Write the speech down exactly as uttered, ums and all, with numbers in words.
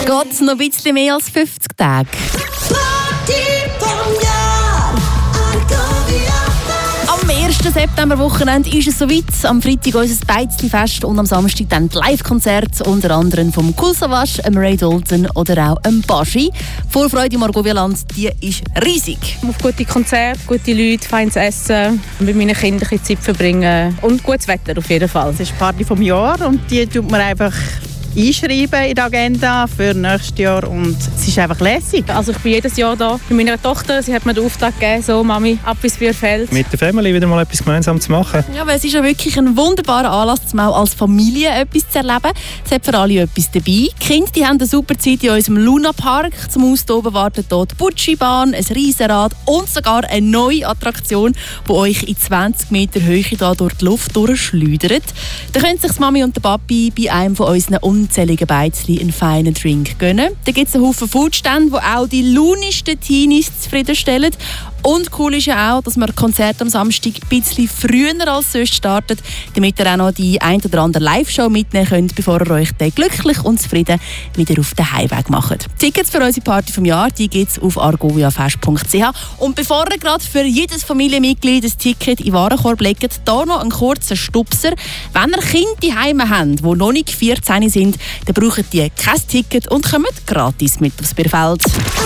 geht noch ein bisschen mehr als fünfzig Tage. Am ersten September-Wochenende ist es soweit. Am Freitag unser Beizli-Fest und am Samstag dann die Live-Konzerte, unter anderem vom Kool Savas, Ray Dalton oder auch Baschi. Die Vorfreude im Margovia-Land, die ist riesig. Auf gute Konzerte, gute Leute, feines Essen, mit meinen Kindern ein bisschen Zeit verbringen und gutes Wetter auf jeden Fall. Es ist die Party vom Jahr und die tut man einfach einschreiben in die Agenda für nächstes Jahr und es ist einfach lässig. Also ich bin jedes Jahr da mit meiner Tochter. Sie hat mir den Auftrag gegeben, so Mami, ab ins Bierfeld. Mit der Family wieder mal etwas gemeinsam zu machen. Ja, weil es ist ja wirklich ein wunderbarer Anlass, um auch als Familie etwas zu erleben. Es hat für alle etwas dabei. Die Kinder die haben eine super Zeit in unserem Luna-Park. Zum Austoben wartet dort die Butschi-Bahn, ein Riesenrad und sogar eine neue Attraktion, die euch in zwanzig Meter Höhe da durch die Luft durchschleudert. Da können sich die Mami und der Papi bei einem von unseren unzähligen Beizli einen feinen Drink gönnen. Da gibt es einen Haufen Foodstände, die auch die launigsten Teenies zufriedenstellen. Und cool ist ja auch, dass wir Konzerte am Samstag ein bisschen früher als sonst startet, damit ihr auch noch die ein oder andere Live-Show mitnehmen könnt, bevor ihr euch dann glücklich und zufrieden wieder auf den Heimweg macht. Tickets für unsere Party vom Jahr gibt es auf argoviafest punkt c h. Und bevor ihr gerade für jedes Familienmitglied ein Ticket in den Warenkorb legt, hier noch einen kurzen Stupser. Wenn ihr Kinder daheim habt, die noch nicht vierzehn sind, dann braucht ihr kein Ticket und kommt gratis mit aufs Bierfeld.